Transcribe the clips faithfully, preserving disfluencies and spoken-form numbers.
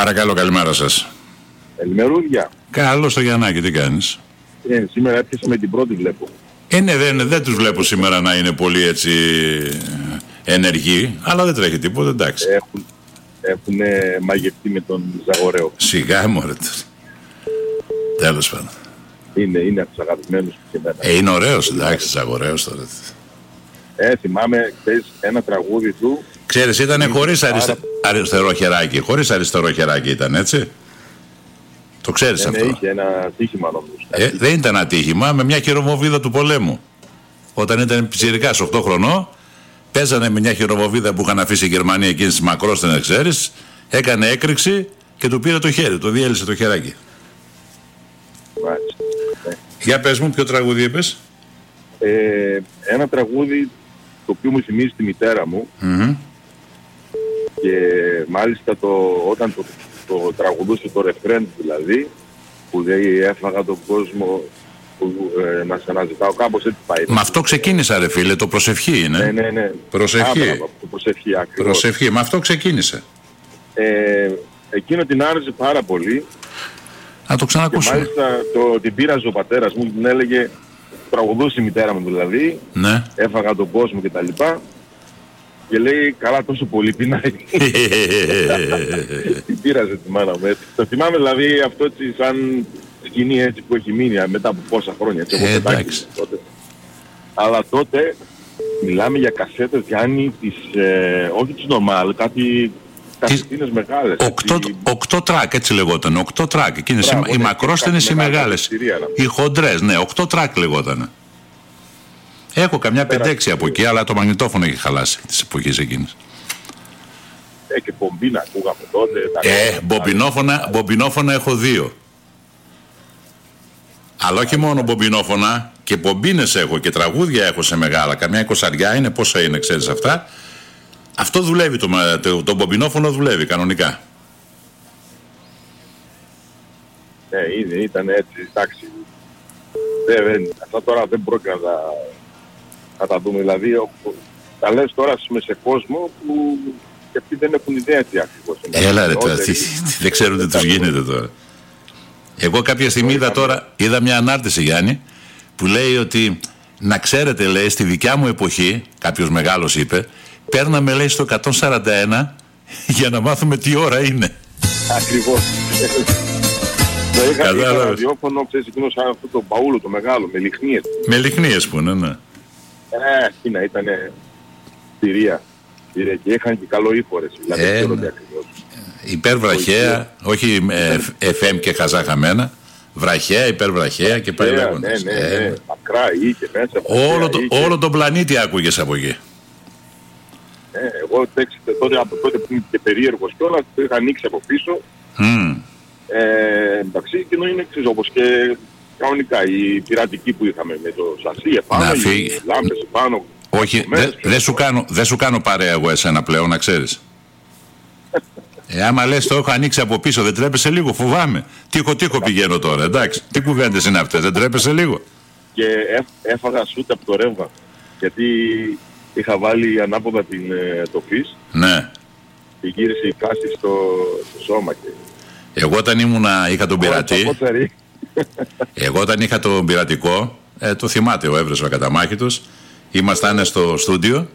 Παρακαλώ, καλημέρα σας. Καλημερούδια. Καλώς το Γιαννάκη, τι κάνεις? Ε, σήμερα έπιασε με την πρώτη βλέπω. Ε, ναι, δεν, δεν τους βλέπω σήμερα να είναι πολύ έτσι ενεργοί, αλλά δεν τρέχει τίποτα, εντάξει. Έχουν, έχουν μαγευτεί με τον Ζαγοραίο. Σιγά μωρέ. Τέλος πάντων. Είναι, είναι από τους αγαπημένους και εμένα. Ε, είναι ωραίος, εντάξει, Ζαγοραίος τώρα. Ε, θυμάμαι χθες ένα τραγούδι του. Ξέρεις, ήταν χωρίς αριστε... αριστερό χεράκι, χωρίς αριστερό χεράκι ήταν, έτσι. Το ξέρεις ε, αυτό. Ναι, είχε ένα ατύχημα νομίζω. Ε, δεν ήταν ατύχημα, με μια χειροβοβίδα του πολέμου. Όταν ήταν πιτσιρικάς οκτώ χρονών, παίζανε με μια χειροβοβίδα που είχαν αφήσει η Γερμανία εκείνη στις Μακρόστενες, ξέρεις, έκανε έκρηξη και του πήρε το χέρι, το διέλυσε το χεράκι. Μάλιστα. Ναι. Για πες μου, ποιο τραγούδι είπες? Ε, ένα τραγούδι το οποίο μου θυμίζει τη μητέρα μου mm-hmm. και μάλιστα το, όταν το, το τραγουδούσε το ρεφρέν δηλαδή, που λέει έφαγα τον κόσμο που, ε, να σε αναζητάω, κάπως έτσι πάει. Μα αυτό ξεκίνησα ρε φίλε, το προσευχή είναι. Ναι, ναι, ναι. Προσευχή. Άρα, το προσευχή, ακριβώς. Προσευχή, με αυτό ξεκίνησε. Ε, εκείνο την άρεσε πάρα πολύ. Να το ξανακούσουμε. Και μάλιστα το, την πείραζε ο πατέρας μου, την έλεγε, τραγουδούσε η μητέρα μου δηλαδή, ναι. Έφαγα τον κόσμο και τα λοιπά. Και λέει, καλά τόσο πολύ πεινάει. Την πείραζε τη μάνα μου έτσι. Το θυμάμαι δηλαδή αυτό έτσι σαν σκηνή έτσι που έχει μείνει μετά από πόσα χρόνια. Έτσι, ε, εντάξει. Τότε. Αλλά τότε μιλάμε για κασέτες Γιάννη της, ε, όχι της normal, κάτι κασετίνες μεγάλες. Οκτώ, έτσι... οκτώ τρακ έτσι λεγόταν, οκτώ τρακ. Εκείνες Μπράβο, οι, ναι, οι μακρόστενες οι μεγάλες. Οι χοντρές, ναι, οκτώ τρακ λεγόταν. Έχω καμιά πέντε έξι από εκεί, αλλά το μαγνητόφωνο έχει χαλάσει της εποχής εκείνης. Ε, και μπομπίνα ακούγαμε τότε. Ε, μπομπινόφωνα, μπομπινόφωνα έχω δύο. Αλλά όχι μόνο μπομπινόφωνα, και μπομπίνες έχω και τραγούδια έχω σε μεγάλα. Καμιά εικοσαριά είναι, πόσα είναι, ξέρεις αυτά. Αυτό δουλεύει, το, το, το μπομπινόφωνο δουλεύει κανονικά. Ναι, είναι, ήταν έτσι, εντάξει. Δεν, αυτά τώρα δεν πρόκειται να τα, να τα δούμε. Δηλαδή, τα λες τώρα σε κόσμο που και αυτοί δεν έχουν ιδέα τι ακριβώς είναι. Έλα ρε τώρα, δεν ξέρουν τι τους γίνεται τώρα. Εγώ κάποια στιγμή είδα τώρα, είδα μια ανάρτηση Γιάννη, που λέει ότι, να ξέρετε λέει, στη δικιά μου εποχή, κάποιος μεγάλος είπε, παίρναμε λέει στο εκατόν σαράντα ένα για να μάθουμε τι ώρα είναι. Ακριβώς. Το είχα δει ένα ραδιόφωνο, ξέρεις, εκείνο σαν αυτό το μπαούλο το μεγάλο, με λιχνίες. Με λιχνίες που είναι, ναι. Ε, εκείνα ήτανε θηρία. Και είχαν και καλό ήχο, ρε. Δηλαδή, ε, ναι. Υπερβραχαία, όχι ε, εφ εμ και χαζά χαμένα. Βραχαία, υπερβραχαία και πάει λέγοντας. Ναι, ναι, ναι, ναι. Μακρά είχε μέσα. Όλο, το, είχε. όλο τον πλανήτη άκουγες από εκεί. Ε, εγώ τέξτε, τότε, από τότε που είμαι και περίεργος κιόλας, το είχα ανοίξει από πίσω. Mm. Ε, εντάξει, και είναι εξής, όπως και κανονικά η πειρατική που είχαμε με το σασί επάνω, οι λάμπες επάνω. Όχι, δεν δε σου, δε σου κάνω παρέα εγώ εσένα πλέον, να ξέρεις. Ε, άμα λες το έχω ανοίξει από πίσω, δεν τρέπεσαι λίγο, φοβάμαι. Τύχο-τύχο πηγαίνω τώρα, εντάξει. Τι κουβέντες είναι αυτές, δεν τρέπεσαι λίγο? Και έφαγα σούτα από το ρεύμα, γιατί είχα βάλει ανάποδα την, το φύς. Ναι. Και γύρισε η κάση στο, στο σώμα. Και... Εγώ όταν ήμουνα, είχα τον πειρατή, εγώ όταν είχα τον πειρατικό, ε, το θυμάται ο Έβρες ο ακαταμάχητος, ήμασταν στο στούντιο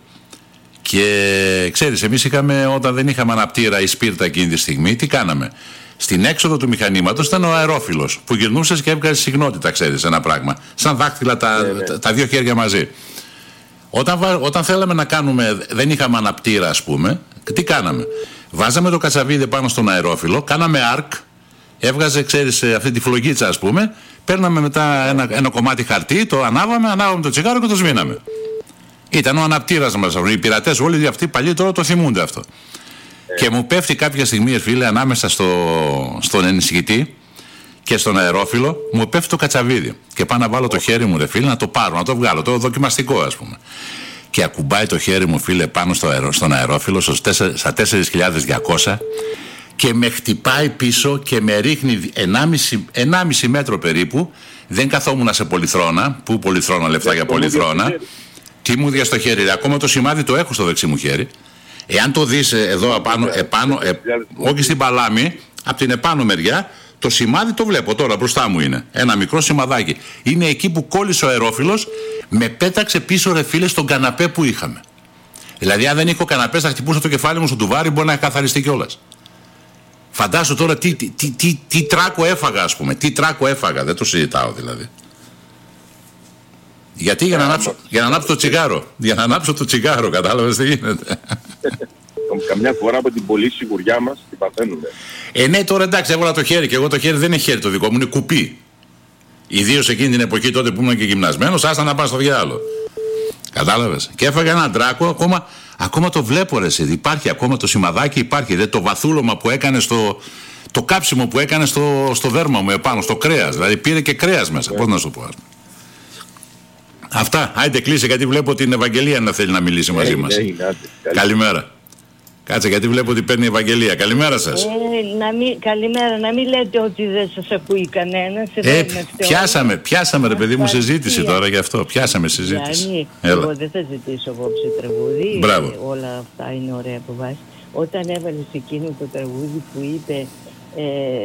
και ξέρεις, εμείς είχαμε, όταν δεν είχαμε αναπτήρα ή σπίρτα εκείνη τη στιγμή, τι κάναμε? Στην έξοδο του μηχανήματος ήταν ο αερόφυλος που γυρνούσες και έβγαζες συγνότητα, ξέρεις, ένα πράγμα. Σαν δάχτυλα τα, ναι, ναι. τα, τα δύο χέρια μαζί. Όταν, όταν θέλαμε να κάνουμε, δεν είχαμε αναπτήρα ας πούμε, τι κάναμε? Βάζαμε το κατσαβίδι πάνω στον αερόφυλο, κάναμε αρκ, έβγαζε, ξέρεις, αυτή τη φλογίτσα ας πούμε, παίρναμε μετά ένα, ένα κομμάτι χαρτί, το ανάβαμε, ανάβαμε το τσιγάρο και το σβήναμε. Ήταν ο αναπτήρας μας, οι πειρατές όλοι αυτοί παλιοί τώρα το θυμούνται αυτό. Ε. Και μου πέφτει κάποια στιγμή, φίλε, ανάμεσα στο, στον ενισχυτή και στον αερόφυλο, μου πέφτει το κατσαβίδι. Και πάω να βάλω το χέρι μου, ρε φίλε, να το πάρω, να το βγάλω, το δοκιμαστικό ας πούμε. Και ακουμπάει το χέρι μου, φίλε, πάνω στο αερο, στον αερόφυλο, στα τέσσερις χιλιάδες διακόσια και με χτυπάει πίσω και με ρίχνει ενάμιση μέτρο περίπου. Δεν καθόμουν σε πολυθρόνα, που πολυθρόνα, λεφτά για πολυθρόνα. Τι μου δια στο χέρι, ρε. Ακόμα το σημάδι το έχω στο δεξί μου χέρι. Εάν το δεις εδώ απάνω, επάνω, ε, όχι στην παλάμη, Από την επάνω μεριά, το σημάδι το βλέπω τώρα μπροστά μου είναι. Ένα μικρό σημαδάκι. Είναι εκεί που κόλλησε ο αερόφυλος, με πέταξε πίσω ρε φίλε στον καναπέ που είχαμε. Δηλαδή, αν δεν είχε ο καναπές, θα χτυπούσα το κεφάλι μου στο τουβάρι, μπορεί να καθαριστεί κιόλας. Φαντάσου τώρα τι, τι, τι, τι, τι τράκο έφαγα, ας πούμε. Τι τράκο έφαγα, δεν το συζητάω δηλαδή. Γιατί για να ανάψω, για να ανάψω το τσιγάρο. Για να ανάψω το τσιγάρο, κατάλαβες τι γίνεται. Καμιά φορά από την πολλή σιγουριά μας την παθαίνουμε. Ε, ναι, τώρα εντάξει, έβαλα το χέρι και εγώ το χέρι δεν είναι χέρι το δικό μου, είναι κουπί. Ιδίως εκείνη την εποχή τότε που ήμουν και γυμνασμένος, άστα να πάω στο διάλογο. Κατάλαβες. Και έφαγα έναν τράκο, ακόμα, ακόμα το βλέπω ρε εσύ. Υπάρχει ακόμα το σημαδάκι, υπάρχει. Δε, το βαθούλωμα που έκανε στο. Το κάψιμο που έκανε στο, στο δέρμα μου επάνω, στο κρέας. Δηλαδή πήρε και κρέας μέσα. Yeah. Πώς να σου πω. Αυτά. Άιντε κλείσε γιατί βλέπω την Ευαγγελία να θέλει να μιλήσει μαζί μας. Καλημέρα. Κάτσε γιατί βλέπω ότι παίρνει η Ευαγγελία. Καλημέρα σας. Ε, να μην, καλημέρα. Να μην λέτε ότι δεν σας ακούει κανένας. Ε, πιάσαμε, πιάσαμε ρε παιδί μου συζήτηση τώρα γι' αυτό. Πιάσαμε συζήτηση. Yani, εγώ δεν θα ζητήσω απόψε τραγούδι. Μπράβο. Όλα αυτά είναι ωραία από βάση. Όταν έβαλες εκείνο το τραγούδι που είπε ε,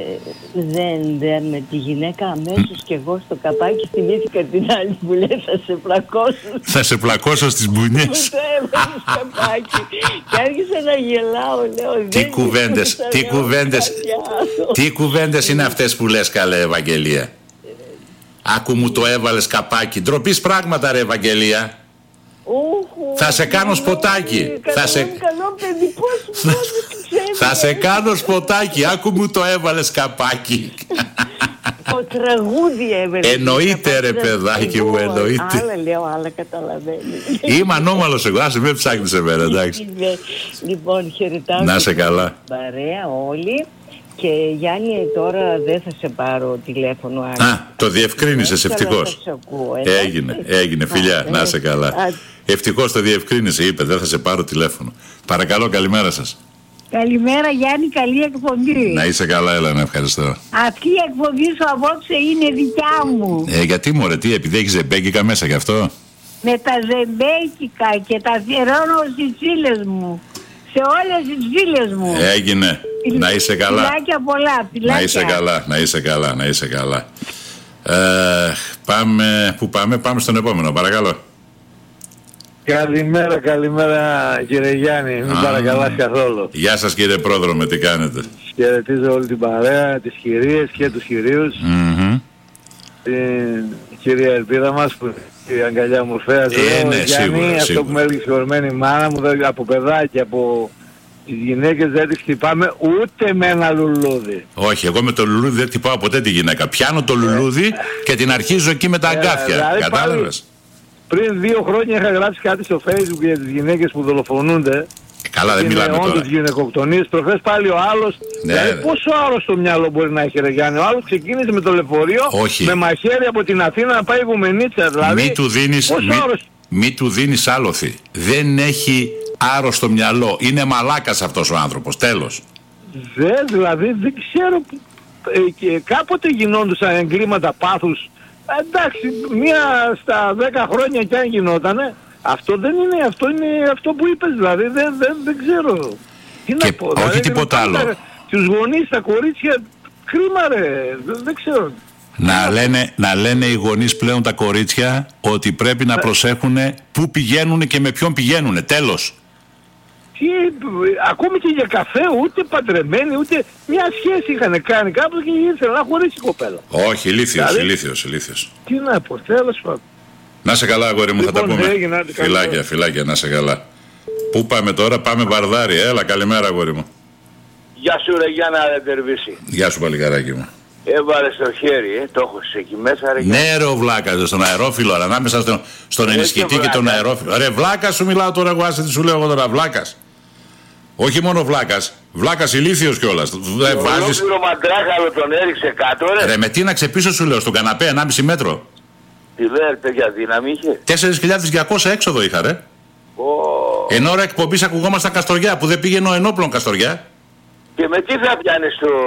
δεν δέρνε τη γυναίκα αμέσως και εγώ στο καπάκι θυμήθηκα την άλλη που λέει θα σε πλακώσω. Θα σε πλακώσω στις μπουνιές. Μου το έβαλε στο καπάκι και άρχισα να γελάω. Λέω, τι κουβέντες, τι κουβέντες, τι κουβέντες είναι αυτές που λες καλέ Ευαγγελία. Άκου μου το έβαλες καπάκι. Ντροπής πράγματα ρε Ευαγγελία. Ούχου, θα σε κάνω σποτάκι. Θα σε... καλό παιδί, πώς, πώς, θα σε κάνω σποτάκι. Άκου μου το έβαλες καπάκι. Το τραγούδι έβαλε. Εννοείται ρε παιδάκι μου, εννοείται. Άλλα λέω, άλλα καταλαβαίνει. Είμαι ανώμαλος εγώ, άσε με ψάχνεις εμένα, εντάξει. Λοιπόν, χαιρετάω. Να σε καλά. Παρέα όλοι. Και Γιάννη, τώρα δεν θα σε πάρω τηλέφωνο. Α, το διευκρίνησες ευτυχώς. Έγινε, έγινε φιλιά, να σε καλά. Ευτυχώς το διευκρίνησε, είπε, δεν θα σε πάρω τηλέφωνο. Παρακαλώ, καλημέρα σας. Καλημέρα Γιάννη, καλή εκπομπή. Να είσαι καλά, Έλενα, ευχαριστώ. Αυτή η εκπομπή σου απόψε είναι δικιά μου. Ε, γιατί μωρέ, τι, επειδή έχεις ζεμπέκικα μέσα γι' αυτό. Με τα ζεμπέκικα και τα αφιερώνω στις φίλες μου. Σε όλες τις φίλες μου. Έγινε. Να είσαι καλά. Φιλάκια πολλά. Φιλάκια. Να είσαι καλά, να είσαι καλά, να είσαι καλά. Ε, πάμε, πού πάμε, πάμε στον επόμενο, παρακαλώ. Καλημέρα, καλημέρα κύριε Γιάννη, μην παρακαλάς καθόλου. Γεια σας κύριε Πρόδρομε, τι κάνετε. Χαιρετίζω όλη την παρέα, τις κυρίες και τους κυρίους. Mm-hmm. Την κυρία Ελπίδα μας που η αγκαλιά μου φέρασε. Ε, ναι, Γιάννη, σίγουρα, αυτό σίγουρα. που με έλεγε συγχωρημένη μάνα μου, από παιδάκι, από τις γυναίκες δεν τις χτυπάμε ούτε με ένα λουλούδι. Όχι, εγώ με το λουλούδι δεν χτυπάω ποτέ τη γυναίκα. Πιάνω το λουλούδι και την αρχίζω εκεί με τα αγκάθια. δηλαδή Κατάλαβες. Πριν δύο χρόνια είχα γράψει κάτι στο Facebook για τις γυναίκες που δολοφονούνται. Ε, καλά, δεν μιλάμε τώρα. Όντως γυναικοκτονίες. Προχθές πάλι ο άλλος. Ναι, δηλαδή ναι. πόσο άλλο στο μυαλό μπορεί να έχει ρε Γιάννη. Ο άλλος ξεκίνησε με το λεωφορείο. Όχι. Με μαχαίρι από την Αθήνα να πάει Γουμενίτσα. Δηλαδή, Μη του δίνεις, πόσο μη, άλλος... μη του δίνεις άλοθη. Δεν έχει άρρωστο μυαλό. Είναι μαλάκας αυτός ο άνθρωπος. Τέλος. Δεν, δηλαδή δεν ξέρω. Ε, και κάποτε γινόντουσαν εγκλήματα πάθους. Εντάξει, μία στα δέκα χρόνια κι αν γινότανε. Αυτό δεν είναι, αυτό είναι αυτό που είπες, δηλαδή δεν, δεν, δεν ξέρω. Τι Και να πω, όχι δηλαδή, τίποτα άλλο. Τους γονείς, τα κορίτσια, κρίμα ρε, δεν, δεν ξέρω. Να λένε, να λένε οι γονείς πλέον τα κορίτσια ότι πρέπει να προσέχουν πού πηγαίνουν και με ποιον πηγαίνουν. Τέλος. Τι, ακόμη και για καφέ, ούτε παντρεμένοι, ούτε μια σχέση είχαν κάνει κάπως και ήθελα να χωρίσει η κοπέλα. Όχι, ηλίθιος, Δηλαδή, ηλίθιος, ηλίθιος. Τι να πω, τέλος πάντων. Να σε καλά, αγόρι μου, Λοιπόν, θα τα πούμε. έγινε, άντε, Φιλάκια, καλημέρα. φιλάκια, να σε καλά. Πού πάμε τώρα, πάμε Βαρδάρι. Έλα, καλημέρα, αγόρι μου. Γεια σου ρε Γιάννα ρε Τερβίση. Γεια σου, παλικαράκι μου. Έβαλες το χέρι, ε, το έχω εκεί μέσα ρε. Ναι, ρε ο Βλάκας, στον αερόφιλο, αλλά ανάμεσα στον, στον ενισχυτή και τον αερόφιλο. Ρε Βλάκα σου μιλάω τώρα, εγώ άσε τι σου λέω εγώ τώρα, Βλάκας. Όχι μόνο Βλάκας, Βλάκας ηλίθιος κιόλας. Δεν βάζεις. Ολόκληρο μαντράχαλο τον έριξε κάτω ρε. Ρε με τι να ξεπίσω σου λέω, στον καναπέ, ενάμιση μέτρο. Τι λέει παιδιά, δύναμη είχε. τέσσερις χιλιάδες διακόσια έξοδο είχα ρε. Oh. Εν ώρα εκπομπής ακουγόμασταν Καστοριά, που δεν πήγαινε ο ενόπλων Καστοριά. Και με τι θα πιάνεις το...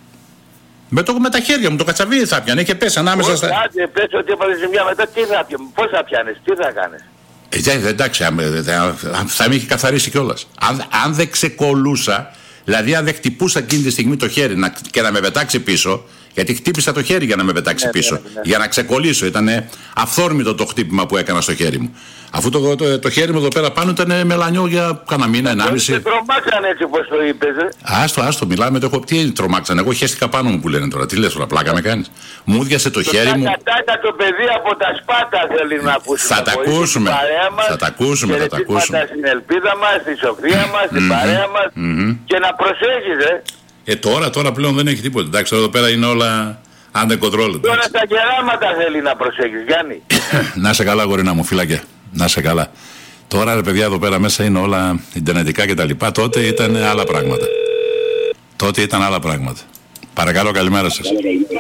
Με, το, με τα χέρια μου, το κατσαβίδι θα πιάνε, είχε πέσει ανάμεσα στα... Άντε πες ότι έπαθες ζημιά μετά, τι θα πιάνεις, πώς θα πιάνεις, τι θα κάνεις. Ε, εντάξει, αν- θα με είχε καθαρίσει κιόλας. Αν, αν δεν ξεκολούσα, Δηλαδή, αν δεν χτυπούσα εκείνη τη στιγμή το χέρι να, και να με πετάξει πίσω, γιατί χτύπησα το χέρι για να με πετάξει ναι, πίσω, ναι, ναι, ναι. για να ξεκολλήσω. Ήταν αυθόρμητο το χτύπημα που έκανα στο χέρι μου. Αφού το, το, το χέρι μου εδώ πέρα πάνω ήταν μελανιό για κάνα μήνα, ενάμιση. Δεν τρομάξαν έτσι όπως το είπες. Ε? Άστο, άστο, μιλάμε. Το, τι τρομάξαν. Εγώ χέστηκα πάνω μου που λένε τώρα. Τι λες τώρα, πλάκα με κάνεις. Μου διάσε το, το χέρι μου. Κατάκα το παιδί από τα Σπάτα θέλει να ακούσει. Θα τα ακούσουμε. Θα τα ακούσουμε. Θα τα ακούσουμε. Στην ελπίδα μας, στη σοφία μας, στην παρέα μας και να προσέχεις, ε. Ε, τώρα, τώρα πλέον δεν έχει τίποτα. Εντάξει, εδώ πέρα είναι όλα under control. Τώρα στα γεράματα θέλει να προσέχεις, Γιάννη. Να σε καλά, γορίνα μου, φύλακε. Να σε καλά. Τώρα, ρε παιδιά, εδώ πέρα μέσα είναι όλα ιντερνετικά και τα λοιπά. Τότε ήταν άλλα πράγματα. Τότε ήταν άλλα πράγματα. Παρακαλώ, καλημέρα σας.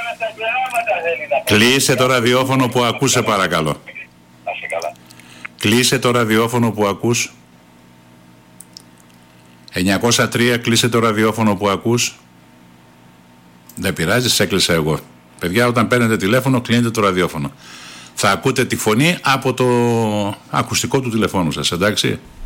Κλείσε το ραδιόφωνο που ακούσε, παρακαλώ. Κλείσε το ραδιόφωνο που ακούς. εννιακόσια τρία, κλείσε το ραδιόφωνο που ακούς. Δεν πειράζει, σε έκλεισα εγώ. Παιδιά, όταν παίρνετε τηλέφωνο, κλείνετε το ραδιόφωνο. Θα ακούτε τη φωνή από το ακουστικό του τηλεφώνου σας, εντάξει.